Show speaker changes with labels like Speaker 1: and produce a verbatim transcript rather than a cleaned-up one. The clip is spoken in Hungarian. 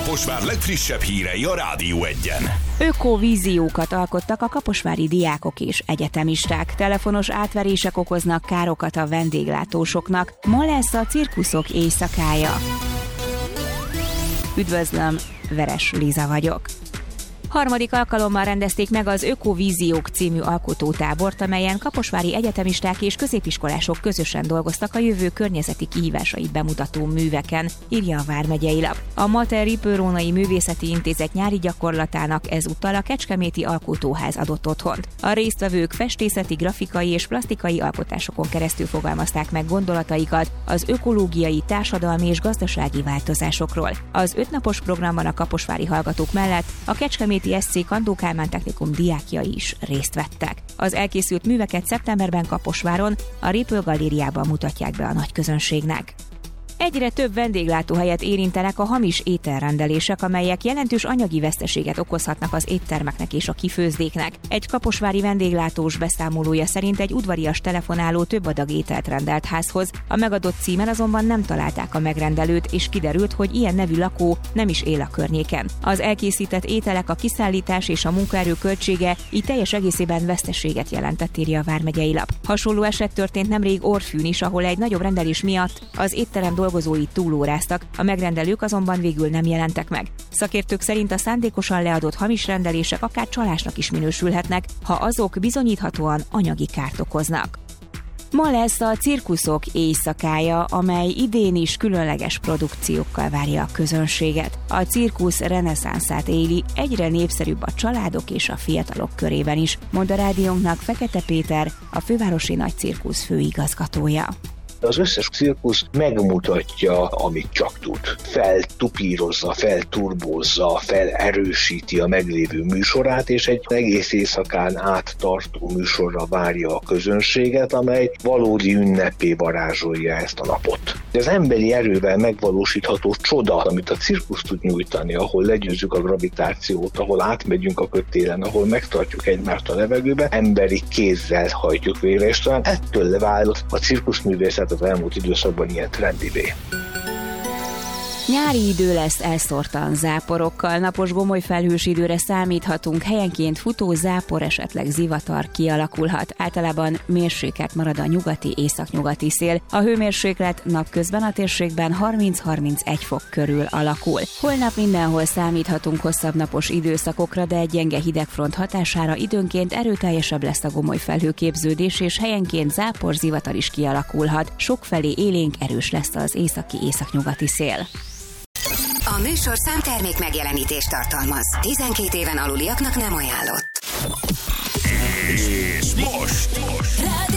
Speaker 1: Kaposvár legfrissebb hírei a Rádió Egyen.
Speaker 2: Ökovíziókat alkottak a kaposvári diákok és egyetemisták. Telefonos átverések okoznak károkat a vendéglátósoknak. Ma lesz a cirkuszok éjszakája. Üdvözlöm, Veres Liza vagyok. Harmadik alkalommal rendezték meg az Ökovíziók című alkotótábort, amelyen kaposvári egyetemisták és középiskolások közösen dolgoztak a jövő környezeti kihívásait bemutató műveken, írja a Vármegyei Lap. A Mater Ripőrónai Művészeti Intézet nyári gyakorlatának ezúttal a Kecskeméti Alkotóház adott otthont. A résztvevők festészeti, grafikai és plastikai alkotásokon keresztül fogalmazták meg gondolataikat az ökológiai, társadalmi és gazdasági változásokról. Az ötnapos programban a kaposvári hallgatók mellett a Kecskeméti es cé Kandó Kálmán Technikum diákjai is részt vettek. Az elkészült műveket szeptemberben Kaposváron, a Ripő galériában mutatják be a nagy közönségnek. Egyre több vendéglátóhelyet érintenek a hamis ételrendelések, amelyek jelentős anyagi veszteséget okozhatnak az éttermeknek és a kifőzdéknek. Egy kaposvári vendéglátós beszámolója szerint egy udvarias telefonáló több adag ételt rendelt házhoz, a megadott címen azonban nem találták a megrendelőt, és kiderült, hogy ilyen nevű lakó nem is él a környéken. Az elkészített ételek, a kiszállítás és a munkaerő költsége így teljes egészében veszteséget jelentett, írja a Vármegyei Lap. Hasonló eset történt nemrég Orfűn is, ahol egy nagyobb rendelés miatt az étterem dolgozói túlóráztak, a megrendelők azonban végül nem jelentek meg. Szakértők szerint a szándékosan leadott hamis rendelések akár csalásnak is minősülhetnek, ha azok bizonyíthatóan anyagi kárt okoznak. Ma lesz a cirkuszok éjszakája, amely idén is különleges produkciókkal várja a közönséget. A cirkusz reneszánszát éli, egyre népszerűbb a családok és a fiatalok körében is, mond a rádiónknak Fekete Péter, a fővárosi nagy cirkusz főigazgatója.
Speaker 3: Az összes cirkusz megmutatja, amit csak tud. Feltupírozza, felturbózza, felerősíti a meglévő műsorát, és egy egész éjszakán át tartó műsorra várja a közönséget, amely valódi ünnepé varázsolja ezt a napot. De az emberi erővel megvalósítható csoda, amit a cirkusz tud nyújtani, ahol legyőzzük a gravitációt, ahol átmegyünk a kötélen, ahol megtartjuk egymást a levegőben, emberi kézzel hajtjuk végre, és talán ettől vált a cirkuszművészet az elmúlt időszakban ilyen trendivé.
Speaker 2: Nyári idő lesz elszórtan záporokkal, napos gomoly felhős időre számíthatunk, helyenként futó zápor, esetleg zivatar kialakulhat. Általában mérsékelt marad a nyugati, északnyugati szél. A hőmérséklet napközben a térségben harminc-harmincegy fok körül alakul. Holnap mindenhol számíthatunk hosszabb napos időszakokra, de egy gyenge hidegfront hatására időnként erőteljesebb lesz a gomoly felhőképződés, és helyenként zápor, zivatar is kialakulhat. Sokfelé élénk erős lesz az északi, északnyugati szél.
Speaker 4: A műsorszám termék megjelenítést tartalmaz. tizenkét éven aluliaknak nem ajánlott.
Speaker 1: És most! most.